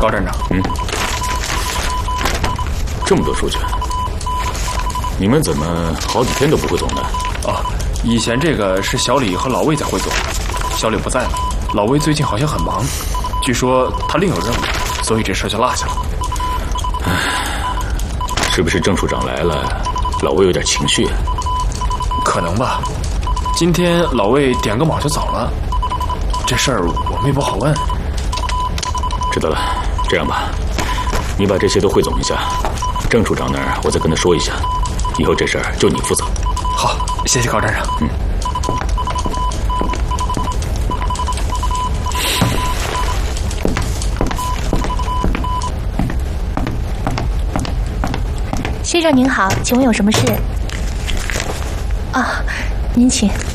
高站长。 这么多数据，你们怎么好几天都不汇总呢？ 哦，以前这个是小李和老魏在汇总，小李不在了，老魏最近好像很忙，据说他另有任务，所以这事就落下了。 是不是郑处长来了，老魏有点情绪？ 可能吧。今天老魏点个卯就走了，这事儿我们也不好问。 知道了，这样吧，你把这些都汇总一下，郑处长那儿我再跟他说一下，以后这事儿就你负责。 好，谢谢高站长。 先生您好，请问有什么事？啊，您请。